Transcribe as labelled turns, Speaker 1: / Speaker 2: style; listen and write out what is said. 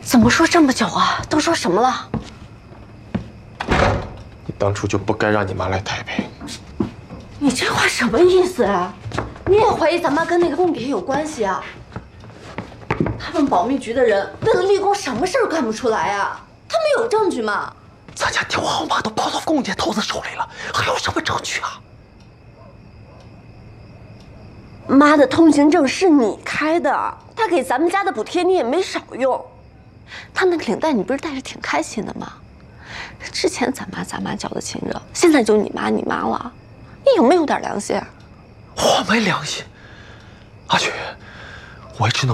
Speaker 1: 怎么说这么久啊？都说什么了？
Speaker 2: 你当初就不该让你妈来台北。
Speaker 1: 你这话什么意思啊？你也怀疑咱妈跟那个凤蝶有关系啊？他们保密局的人为了立功，什么事儿干不出来啊？他们有证据吗？
Speaker 3: 咱家电话号码都跑到凤姐头子手里了，还有什么证据啊？
Speaker 1: 妈的通行证是你开的，他给咱们家的补贴你也没少用。他那个领带你不是戴着挺开心的吗？之前咱妈叫的亲热，现在就你妈了，你有没有点良心？
Speaker 3: 我没良心，阿雪，我一直能。